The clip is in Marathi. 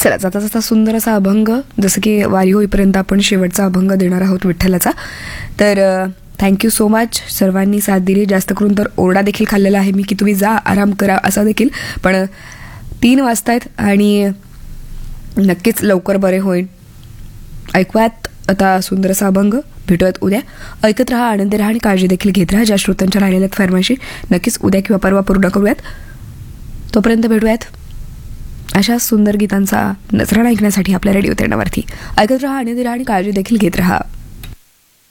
चला जाता जाता सुंदर असा अभंग, जसं की वारी होईपर्यंत आपण शेवटचा अभंग देणार आहोत विठ्ठलाचा. तर थँक्यू सो मच, सर्वांनी साथ दिली. जास्त करून तर ओरडा देखील खाल्लेला आहे मी की तुम्ही जा आराम करा असा देखील, पण 3 वाजतायत आणि नक्कीच लवकर बरे होईल. ऐकूयात आता सुंदर असा अभंग. भेटूयात उद्या. ऐकत राहा, आनंदी राहा आणि काळजी देखील घेत राहा. ज्या श्रोत्यांच्या राहिलेल्या फरमाशी नक्कीच उद्या किंवा परवा पूर्ण करूयात. तोपर्यंत भेटूयात अशा सुंदर गीतांचा नजराणा ऐकण्यासाठी आपल्या रेडिओ तेरणावरती. ऐकत राहा, आनंदी राहा आणि काळजी देखील घेत राहा.